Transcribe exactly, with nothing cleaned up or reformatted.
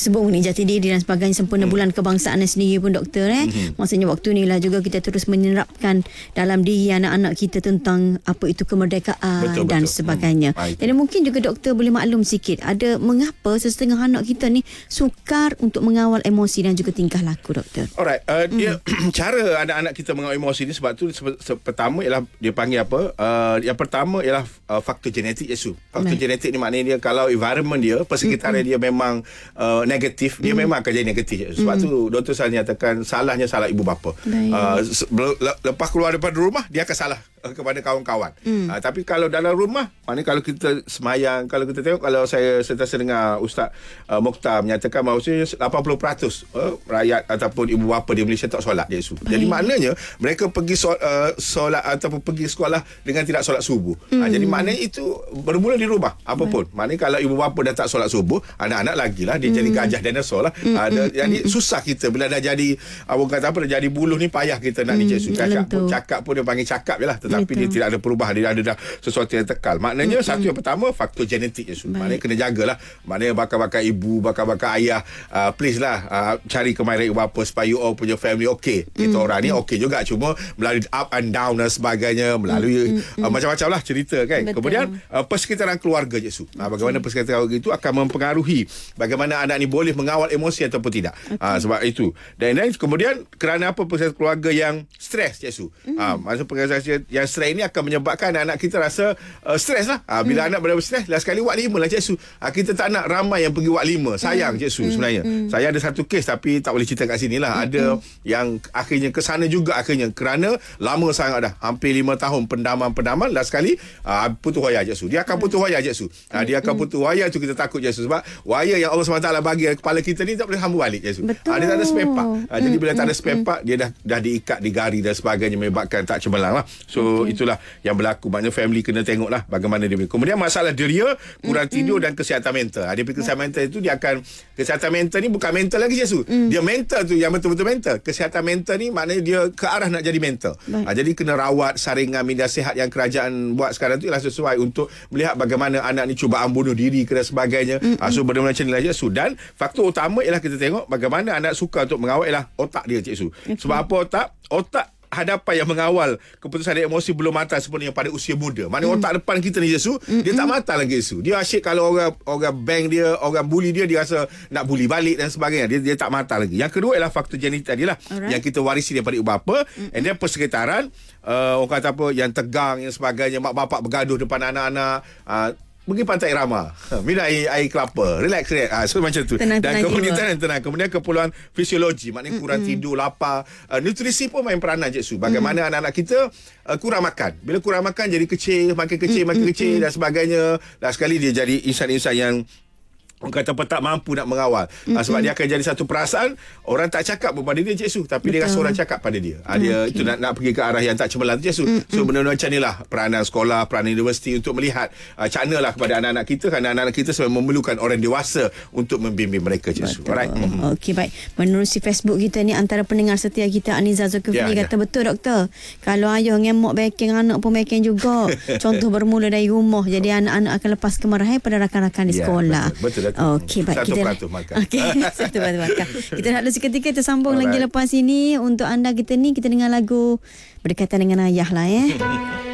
sebut mengenai jati diri dan sebagainya, sempurna Hmm. bulan kebangsaan sendiri pun doktor eh. Hmm. Maksudnya waktu ni lah juga kita terus menyerapkan dalam diri anak-anak kita tentang apa itu kemerdekaan Betul, dan betul. sebagainya. Hmm. Jadi mungkin juga doktor boleh maklum sikit ada mengapa sesetengah anak kita ni sukar untuk mengawal emosi dan juga tingkah laku doktor. Alright, uh, dia cara anak-anak kita mengawal emosi ni sebab tu se- se- pertama ialah dia panggil apa? Uh, yang pertama ialah uh, faktor genetik Yesu. Faktor Baik. genetik ni maknanya dia kalau environment dia, persekitaran dia memang uh, negatif, dia memang akan jadi negatif. Yesu. Sebab tu doktor saya nyatakan salahnya salah ibu bapa. Baik. Uh, se- le- lepas keluar daripada rumah dia akan salah uh, kepada kawan-kawan. Mm. Uh, tapi kalau dalam rumah, maknanya kalau kita semayang, kalau kita tengok, kalau saya sentiasa dengar Ustaz uh, Mokhtar menyatakan bahawa lapan puluh peratus uh, rakyat ataupun ibu bapa di Malaysia tak solat dia Yesu. Jadi maknanya mereka pergi solat, uh, solat ataupun pergi sekolah dengan tidak solat subuh. Mm. Uh, jadi maknanya itu bermula di rumah apa pun. Maknanya kalau ibu bapa dah tak solat subuh, anak-anak lagilah dia mm. jadi gajah dinosaur lah. Mm. Uh, mm. Jadi mm. susah kita bila dah jadi orang kata apa, dah jadi buluh ni payah kita nak mm. ni Yesu. Cakap pun cakap pun dia panggil cakap je lah, tetapi Betul. dia tidak ada perubahan, dia ada dah sesuatu yang tekal. Maknanya mm. satu yang pertama faktor genetik Yesu. Maknanya kena jagalah. Maknanya bakal-bakal ibu, bakal-bakal ayah, uh, please lah uh, cari kemahiran ibu bapa supaya you all punya family okey. Kita mm. orang ni okey juga, cuma melalui up and down dan sebagainya, melalui mm. uh, macam-macam lah cerita kan. Betul. Kemudian uh, persekitaran keluarga Yesu. Uh, bagaimana persekitaran keluarga itu akan mempengaruhi bagaimana anak ni boleh mengawal emosi ataupun tidak. Okay. Uh, sebab itu. Dan, dan kemudian kerana apa persekitaran keluarga yang stres Yesu. Mm. Uh, maksud persekitaran yang stres ini akan menyebabkan anak kita rasa uh, stres lah. Uh, bila mm. anak berada stres, last sekali wak lima lah Yesu. Uh, kita tak nak ramai yang pergi wak lima. Sayang mm. Yesu sebenarnya. Mm. Saya ada satu kes tapi tak boleh cerita kat sini lah. Mm. Ada yang akhirnya ke sana juga akhirnya kerana lama sangat dah. Hampir lima tahun pendaman-pendaman, last sekali uh, putus wayar Yesu. Dia akan putus wayar Yesu. Uh, dia akan putus wayar tu kita takut Yesu. Sebab wayar yang Allah subhanahu wa taala bagi kepala kita ni tak boleh hambur balik Yesu. Uh, dia tak ada spare part. Uh, jadi bila tak ada spare part, dia dah dah diikat di gari dan sebagainya, menyebabkan tak cemerlang lah. So okay. itulah yang berlaku. Maknanya family kena tengok lah bagaimana dia. Kemudian masalah deria, kurang mm-hmm. tidur dan kesihatan mental. Dia pergi kesihatan mental itu, dia akan, kesihatan mental ni bukan mental lagi Yesu. Mm. Dia mental tu yang betul-betul mental. Kesihatan mental ni maknanya dia ke arah nak jadi mental. Ha, jadi kena rawat saringan minda sihat yang kerajaan buat sekarang tu ialah sesuai untuk melihat bagaimana anak ni cubaan bunuh diri dan sebagainya. Mm-hmm. Ha, so benda-benda macam ni lah Yesu. Dan faktor utama ialah kita tengok bagaimana anak suka untuk mengawal ialah otak dia Yesu. Okay. Sebab apa otak? Otak hadapan yang mengawal keputusan dan emosi belum matang sepenuhnya pada usia muda. Maknanya mm. otak depan kita ni Yesu, mm-hmm. dia tak matang lagi Yesu. Dia asyik kalau orang orang bang dia, orang bully dia, dia rasa nak bully balik dan sebagainya. Dia dia tak matang lagi. Yang kedua ialah faktor genetik tadilah. Alright. Yang kita warisi daripada ibu bapa. Mm-hmm. And then persekitaran, uh, orang kata apa, yang tegang yang sebagainya, mak bapak bergaduh depan anak-anak, uh, pergi pantai Rama, minum air, air kelapa, relax, relax. Ha, so macam tu. Tenang, dan tenang kemudian tenang, tenang. Kemudian keperluan fisiologi, maknanya kurang mm-hmm. tidur, lapar. Uh, nutrisi pun main peranan Yesus. Bagaimana mm-hmm. anak-anak kita uh, kurang makan. Bila kurang makan jadi kecil, makin kecil, mm-hmm. makin kecil dan sebagainya. Dan sekali dia jadi insan-insan yang orang kata apa, tak mampu nak mengawal. Mm-hmm. Sebab dia akan jadi satu perasaan, orang tak cakap kepada dia Yesus, tapi Betul. dia rasa orang cakap pada dia. Ha, dia okay. itu nak, nak pergi ke arah yang tak cemerlang Yesus. Mm-hmm. So benda-benda macam inilah peranan sekolah, peranan universiti untuk melihat uh, cakna lah kepada anak-anak kita, kerana anak-anak kita sebenarnya memerlukan orang dewasa untuk membimbing mereka Yesus. Alright. Mm-hmm. Okey, baik. Menerusi Facebook kita ni, antara pendengar setia kita Aniza Zulkifli ya, kata ya. betul doktor. Kalau ayah ngemok backing, anak pun backing juga. Contoh bermula dari rumah. Jadi anak-anak akan lepas kemarahan pada rakan-rakan di ya, sekolah. Betul, betul. Okey, baik. Satu peratus makan. Okey, satu peratus makan. Kita nak lalu seketika, kita sambung Alright. lagi lepas ini. Untuk anda kita ni, kita dengar lagu Berdekatan Dengan Ayah lah eh.